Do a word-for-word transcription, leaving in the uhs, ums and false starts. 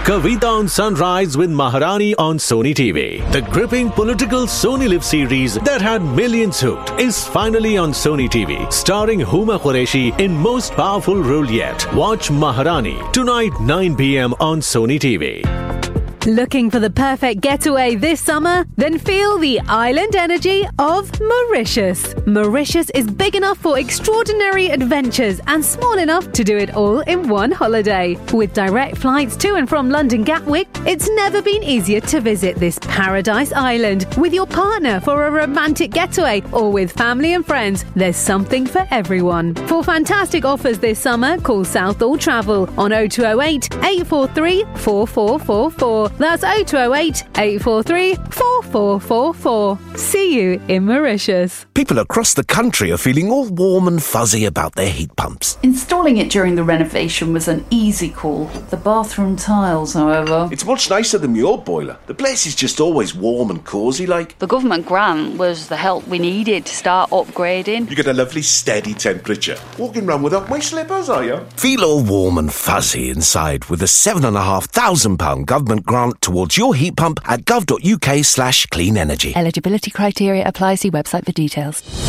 Kavita on Sunrise with Maharani on Sony T V. The gripping political Sony Live series that had millions hooked is finally on Sony T V, starring Huma Qureshi in most powerful role yet. Watch Maharani tonight nine p.m. on Sony T V. Looking for the perfect getaway this summer? Then feel the island energy of Mauritius. Mauritius is big enough for extraordinary adventures and small enough to do it all in one holiday. With direct flights to and from London Gatwick, it's never been easier to visit this paradise island with your partner for a romantic getaway or with family and friends. There's something for everyone. For fantastic offers this summer, call Southall Travel on oh two oh eight, eight four three, four four four four. That's oh two oh eight, eight four three, four four four four. See you in Mauritius. People across the country are feeling all warm and fuzzy about their heat pumps. Installing it during the renovation was an easy call. The bathroom tiles, however... It's much nicer than your boiler. The place is just always warm and cosy like. The government grant was the help we needed to start upgrading. You get a lovely steady temperature. Walking round without my slippers, are you? Feel all warm and fuzzy inside with a seven and a half thousand pound government grant towards your heat pump at gov.uk slash clean energy. Eligibility criteria apply. See website for details.